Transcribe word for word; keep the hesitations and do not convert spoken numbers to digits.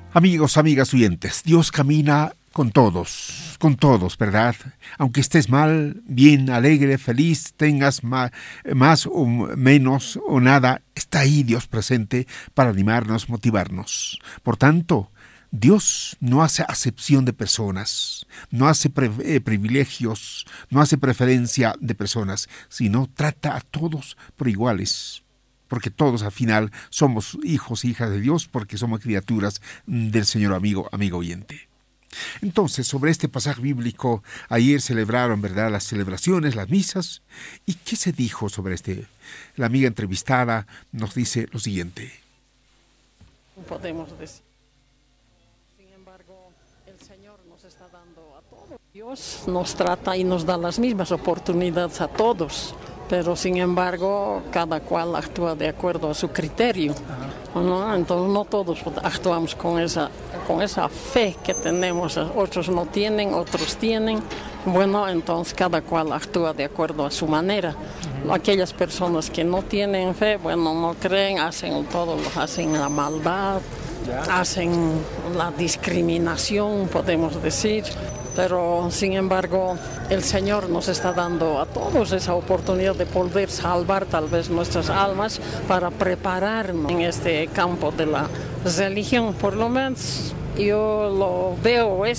Amigos, amigas oyentes, Dios camina con todos, con todos, ¿verdad? Aunque estés mal, bien, alegre, feliz, tengas más, más o menos o nada, está ahí Dios presente para animarnos, motivarnos. Por tanto, Dios no hace acepción de personas, no hace pre- eh, privilegios, no hace preferencia de personas, sino trata a todos por iguales. Porque todos al final somos hijos e hijas de Dios, porque somos criaturas del Señor, amigo, amigo oyente. Entonces, sobre este pasaje bíblico, ayer celebraron, ¿verdad?, las celebraciones, las misas. ¿Y qué se dijo sobre este? La amiga entrevistada nos dice lo siguiente. Podemos decir. Sin embargo, el Señor nos está dando a todos. Dios nos trata y nos da las mismas oportunidades a todos. Pero sin embargo, cada cual actúa de acuerdo a su criterio, ¿no? Entonces no todos actuamos con esa, con esa fe que tenemos, otros no tienen, otros tienen. Bueno, entonces cada cual actúa de acuerdo a su manera. Aquellas personas que no tienen fe, bueno, no creen, hacen todo, hacen la maldad, hacen la discriminación, podemos decir. Pero, sin embargo, el Señor nos está dando a todos esa oportunidad de poder salvar tal vez nuestras almas para prepararnos en este campo de la religión. Por lo menos yo lo veo